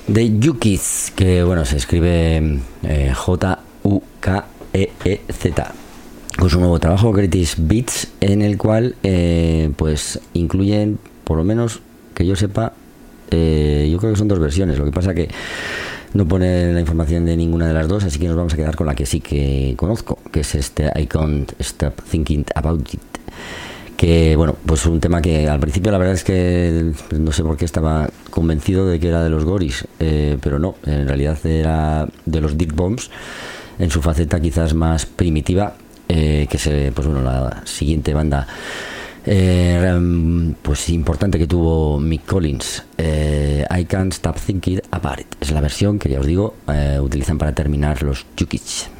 de Jukeez, que bueno, se escribe Jukeez, con su nuevo trabajo Greatest Beats, en el cual pues incluyen, por lo menos que yo sepa, yo creo que son dos versiones. Lo que pasa que no pone la información de ninguna de las dos, así que nos vamos a quedar con la que sí que conozco, que es este I Can't Stop Thinking About It, que bueno, pues un tema que al principio la verdad es que no sé por qué estaba convencido de que era de los Goris, pero no, en realidad era de los Dick Bombs, en su faceta quizás más primitiva, pues bueno, la siguiente banda pues importante que tuvo Mick Collins. I Can't Stop Thinking About It es la versión que ya os digo utilizan para terminar los Jukeez.